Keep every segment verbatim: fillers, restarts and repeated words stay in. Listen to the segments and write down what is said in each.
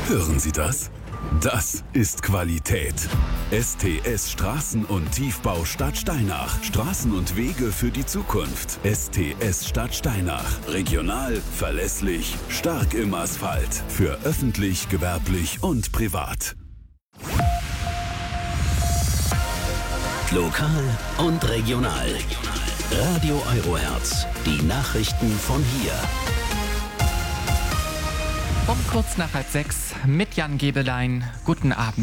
Hören Sie das? Das ist Qualität. S T S Straßen- und Tiefbau Stadt Steinach. Straßen und Wege für die Zukunft. S T S Stadt Steinach. Regional, verlässlich, stark im Asphalt. Für öffentlich, gewerblich und privat. Lokal und regional. Radio Eurohertz. Die Nachrichten von hier. Um kurz nach halb sechs mit Jan Gebelein. Guten Abend.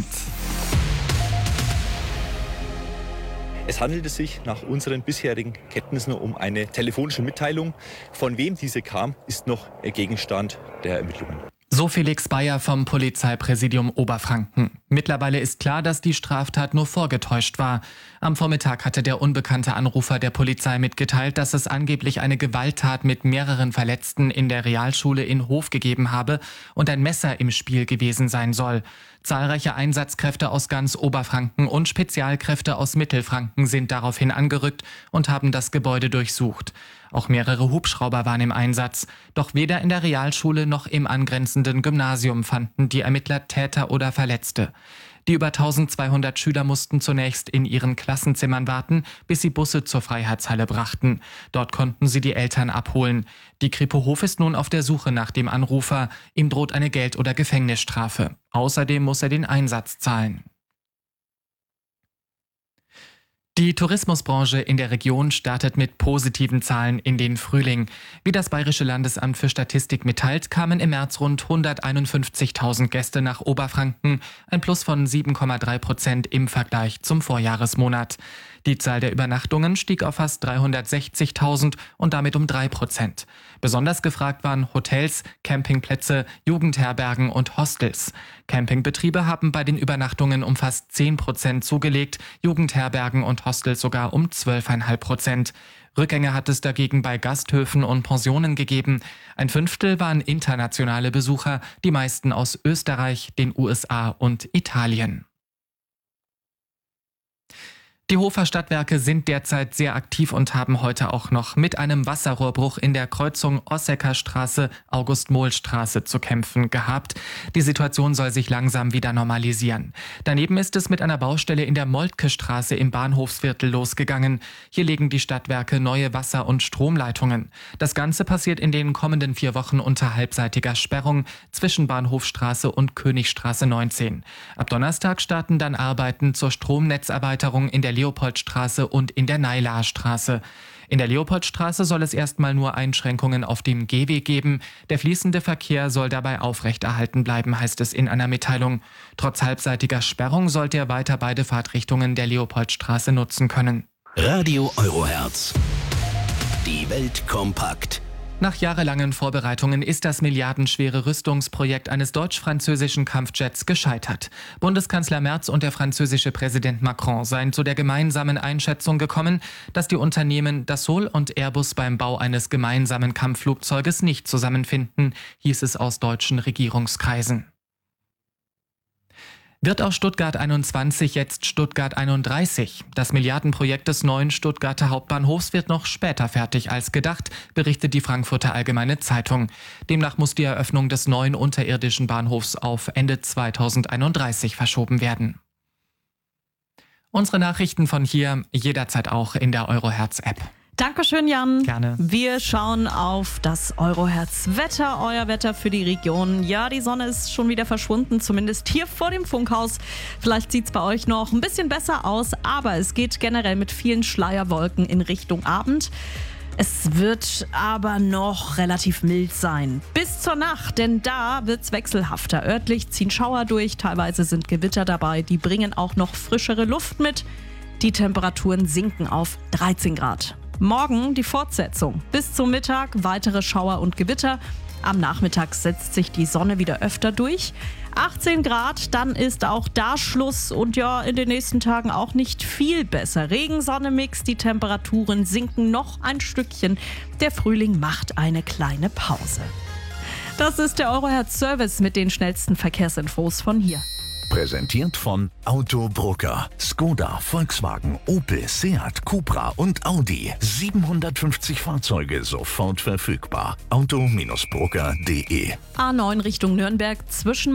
Es handelte sich nach unseren bisherigen Kenntnissen um eine telefonische Mitteilung. Von wem diese kam, ist noch Gegenstand der Ermittlungen. So Felix Bayer vom Polizeipräsidium Oberfranken. Mittlerweile ist klar, dass die Straftat nur vorgetäuscht war. Am Vormittag hatte der unbekannte Anrufer der Polizei mitgeteilt, dass es angeblich eine Gewalttat mit mehreren Verletzten in der Realschule in Hof gegeben habe und ein Messer im Spiel gewesen sein soll. Zahlreiche Einsatzkräfte aus ganz Oberfranken und Spezialkräfte aus Mittelfranken sind daraufhin angerückt und haben das Gebäude durchsucht. Auch mehrere Hubschrauber waren im Einsatz. Doch weder in der Realschule noch im angrenzenden Gymnasium fanden die Ermittler Täter oder Verletzte. Die über eintausendzweihundert Schüler mussten zunächst in ihren Klassenzimmern warten, bis sie Busse zur Freiheitshalle brachten. Dort konnten sie die Eltern abholen. Die Kripo Hof ist nun auf der Suche nach dem Anrufer. Ihm droht eine Geld- oder Gefängnisstrafe. Außerdem muss er den Einsatz zahlen. Die Tourismusbranche in der Region startet mit positiven Zahlen in den Frühling. Wie das Bayerische Landesamt für Statistik mitteilt, kamen im März rund hunderteinundfünfzigtausend Gäste nach Oberfranken, ein Plus von sieben Komma drei Prozent im Vergleich zum Vorjahresmonat. Die Zahl der Übernachtungen stieg auf fast dreihundertsechzigtausend und damit um drei Prozent. Besonders gefragt waren Hotels, Campingplätze, Jugendherbergen und Hostels. Campingbetriebe haben bei den Übernachtungen um fast zehn Prozent zugelegt, Jugendherbergen und Hostels sogar um zwölf Komma fünf Prozent. Rückgänge hat es dagegen bei Gasthöfen und Pensionen gegeben. Ein Fünftel waren internationale Besucher, die meisten aus Österreich, den U S A und Italien. Die Hofer Stadtwerke sind derzeit sehr aktiv und haben heute auch noch mit einem Wasserrohrbruch in der Kreuzung Ossecker Straße, August-Mohl-Straße zu kämpfen gehabt. Die Situation soll sich langsam wieder normalisieren. Daneben ist es mit einer Baustelle in der Moltke Straße im Bahnhofsviertel losgegangen. Hier legen die Stadtwerke neue Wasser- und Stromleitungen. Das Ganze passiert in den kommenden vier Wochen unter halbseitiger Sperrung zwischen Bahnhofstraße und Königstraße neunzehn. Ab Donnerstag starten dann Arbeiten zur Stromnetzerweiterung in der Leopoldstraße und in der Neilahrstraße. In der Leopoldstraße soll es erstmal nur Einschränkungen auf dem Gehweg geben. Der fließende Verkehr soll dabei aufrechterhalten bleiben, heißt es in einer Mitteilung. Trotz halbseitiger Sperrung sollte er weiter beide Fahrtrichtungen der Leopoldstraße nutzen können. Radio Eurohertz. Die Welt kompakt. Nach jahrelangen Vorbereitungen ist das milliardenschwere Rüstungsprojekt eines deutsch-französischen Kampfjets gescheitert. Bundeskanzler Merz und der französische Präsident Macron seien zu der gemeinsamen Einschätzung gekommen, dass die Unternehmen Dassault und Airbus beim Bau eines gemeinsamen Kampfflugzeuges nicht zusammenfinden, hieß es aus deutschen Regierungskreisen. Wird aus Stuttgart einundzwanzig jetzt Stuttgart einunddreißig? Das Milliardenprojekt des neuen Stuttgarter Hauptbahnhofs wird noch später fertig als gedacht, berichtet die Frankfurter Allgemeine Zeitung. Demnach muss die Eröffnung des neuen unterirdischen Bahnhofs auf Ende zweitausendeinunddreißig verschoben werden. Unsere Nachrichten von hier jederzeit auch in der Eurohertz-App. Dankeschön, Jan. Gerne. Wir schauen auf das Eurohertz-Wetter, euer Wetter für die Region. Ja, die Sonne ist schon wieder verschwunden, zumindest hier vor dem Funkhaus. Vielleicht sieht es bei euch noch ein bisschen besser aus, aber es geht generell mit vielen Schleierwolken in Richtung Abend. Es wird aber noch relativ mild sein. Bis zur Nacht, denn da wird's wechselhafter. Örtlich ziehen Schauer durch, teilweise sind Gewitter dabei. Die bringen auch noch frischere Luft mit. Die Temperaturen sinken auf dreizehn Grad. Morgen die Fortsetzung. Bis zum Mittag weitere Schauer und Gewitter. Am Nachmittag setzt sich die Sonne wieder öfter durch. achtzehn Grad, dann ist auch da Schluss und ja, in den nächsten Tagen auch nicht viel besser. Regen-Sonne-Mix, die Temperaturen sinken noch ein Stückchen. Der Frühling macht eine kleine Pause. Das ist der Eurohertz-Service mit den schnellsten Verkehrsinfos von hier. Präsentiert von Autobrucker. Skoda, Volkswagen, Opel, Seat, Cupra und Audi. siebenhundertfünfzig Fahrzeuge sofort verfügbar. auto Bindestrich brucker punkt de A neun Richtung Nürnberg zwischen